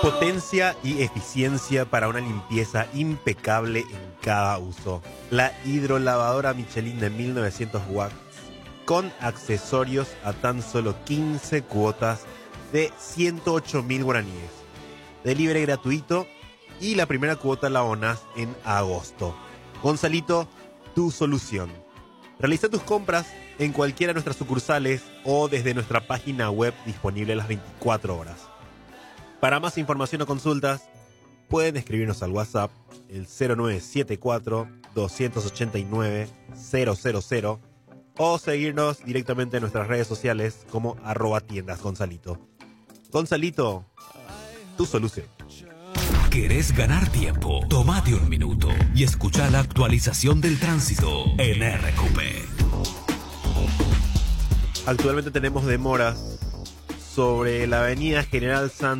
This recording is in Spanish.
Potencia y eficiencia para una limpieza impecable en cada uso. La hidrolavadora Michelin de 1900 watts con accesorios a tan solo 15 cuotas de 108.000 guaraníes. Delivery gratuito y la primera cuota la abonás en agosto. Gonzalito, tu solución. Realiza tus compras en cualquiera de nuestras sucursales o desde nuestra página web disponible las 24 horas. Para más información o consultas, pueden escribirnos al WhatsApp el 0974-289-000 o seguirnos directamente en nuestras redes sociales como @tiendasgonzalito. Gonzalito, tu solución. ¿Querés ganar tiempo? Tómate un minuto y escucha la actualización del tránsito en RQP. Actualmente tenemos demoras sobre la avenida General San